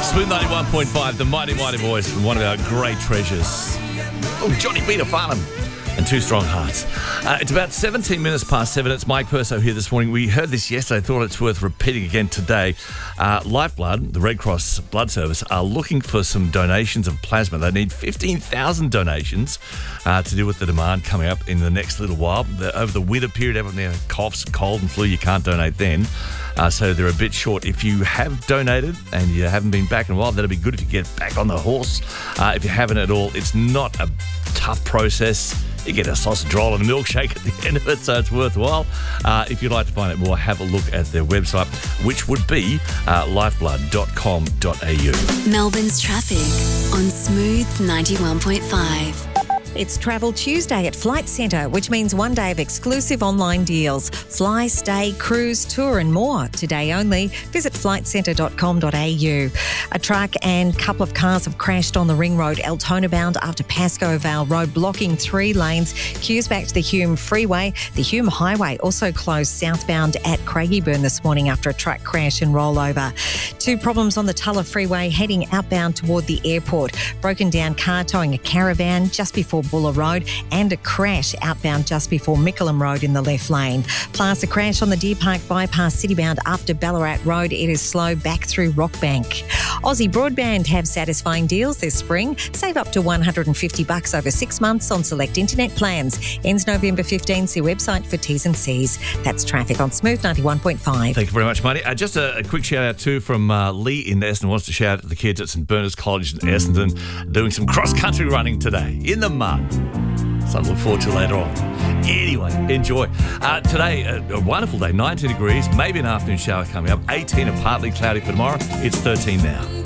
Smooth 91.5, the mighty, mighty voice from one of our great treasures. Oh, Johnny Peter Farnham and Two Strong Hearts. It's about 17 minutes past 7. It's Mike Perso here this morning. We heard this yesterday. Thought it's worth repeating again today. Lifeblood, the Red Cross Blood Service, are looking for some donations of plasma. They need 15,000 donations to deal with the demand coming up in the next little while. Over the winter period, everyone there coughs, cold and flu. You can't donate then. So they're a bit short. If you have donated and you haven't been back in a while, that'll be good if you get back on the horse. If you haven't at all, it's not a tough process. You get a sausage roll and a milkshake at the end of it, so it's worthwhile. If you'd like to find out more, have a look at their website, which would be lifeblood.com.au. Melbourne's traffic on Smooth 91.5. It's Travel Tuesday at Flight Centre, which means one day of exclusive online deals. Fly, stay, cruise, tour and more. Today only. Visit flightcentre.com.au. A truck and couple of cars have crashed on the Ring Road, Altona bound after Pascoe Vale Road, blocking 3 lanes. Queues back to the Hume Freeway. The Hume Highway also closed southbound at Craigieburn this morning after a truck crash and rollover. 2 problems on the Tulla Freeway heading outbound toward the airport. Broken down car towing a caravan just before Buller Road and a crash outbound just before Mickleham Road in the left lane. Plus a crash on the Deer Park bypass citybound after Ballarat Road. It is slow back through Rockbank. Aussie Broadband have satisfying deals this spring. Save up to $150 over 6 months on select internet plans. Ends November 15. See website for T's and C's. That's traffic on Smooth 91.5. Thank you very much, Marty. Just a quick shout out too from Lee in Essendon. Wants to shout out to the kids at St Bernard's College in Essendon doing some cross-country running today in the mud. So I look forward to later on. Anyway, enjoy. Today, a wonderful day, 19 degrees, maybe an afternoon shower coming up, 18 and partly cloudy for tomorrow. It's 13 now.